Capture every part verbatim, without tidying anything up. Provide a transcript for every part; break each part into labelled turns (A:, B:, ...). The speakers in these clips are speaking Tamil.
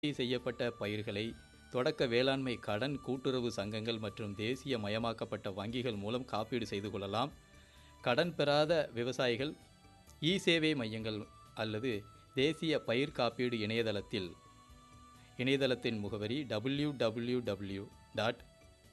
A: செய்யப்பட்ட பயிர்களை தொடக்க வேளாண்மை கடன் கூட்டுறவு சங்கங்கள் மற்றும் தேசிய மயமாக்கப்பட்ட வங்கிகள் மூலம் காப்பீடு செய்து கொள்ளலாம். கடன் பெறாத விவசாயிகள் இ சேவை மையங்கள் அல்லது தேசிய பயிர் காப்பீடு இணையதளத்தில் இணையதளத்தின் முகவரி W W W dot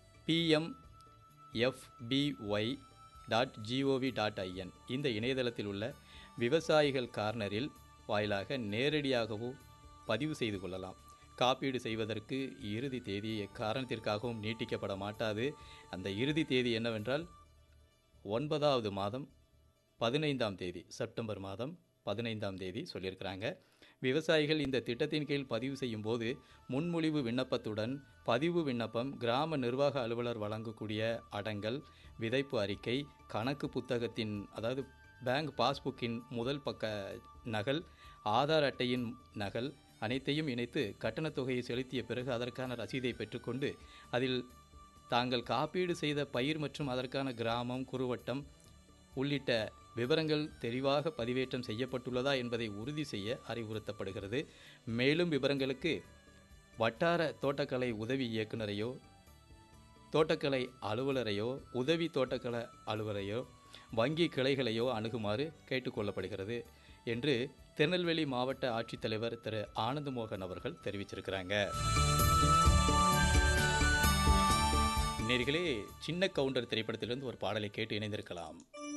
A: PMFBY dot gov dot IN இந்த இணையதளத்தில் உள்ள விவசாயிகள் கார்னரில் வாயிலாக நேரடியாகவோ பதிவு செய்து கொள்ளலாம். காப்பீடு செய்வதற்கு இறுதி தேதி எக்காரணத்திற்காகவும் நீட்டிக்கப்பட மாட்டாது. அந்த இறுதி தேதி என்னவென்றால் ஒன்பதாவது மாதம் பதினைந்தாம் தேதி செப்டம்பர் மாதம் பதினைந்தாம் தேதி சொல்லியிருக்கிறாங்க. விவசாயிகள் இந்த திட்டத்தின் கீழ் பதிவு செய்யும் போது முன்மொழிவு விண்ணப்பத்துடன் பதிவு விண்ணப்பம், கிராம நிர்வாக அலுவலர் வழங்கக்கூடிய அடங்கல், விதைப்பு அறிக்கை, கணக்கு புத்தகத்தின் அதாவது பேங்க் பாஸ்புக்கின் முதல் பக்க நகல், ஆதார் அட்டையின் நகல் அனைத்தையும் இணைத்து கட்டணத் தொகையை செலுத்திய பிறகு அதற்கான ரசீதை பெற்றுக்கொண்டு அதில் தாங்கள் காப்பீடு செய்த பயிர் மற்றும் அதற்கான கிராமம், குறுவட்டம் உள்ளிட்ட விவரங்கள் தெளிவாக பதிவேற்றம் செய்யப்பட்டுள்ளதா என்பதை உறுதி செய்ய அறிவுறுத்தப்படுகிறது. மேலும் விவரங்களுக்கு வட்டார தோட்டக்கலை உதவி இயக்குநரையோ, தோட்டக்கலை அலுவலரையோ, உதவி தோட்டக்கலை அலுவலரையோ, வங்கி கிளைகளையோ அணுகுமாறு கேட்டுக்கொள்ளப்படுகிறது என்று திருநெல்வேலி மாவட்ட ஆட்சித்தலைவர் திரு ஆனந்த் மோகன் அவர்கள் தெரிவிச்சிருக்கிறாங்க. நேயர்களே, சின்ன கவுண்டர் திரைப்படத்திலிருந்து ஒரு பாடலை கேட்டு இணைந்திருக்கலாம்.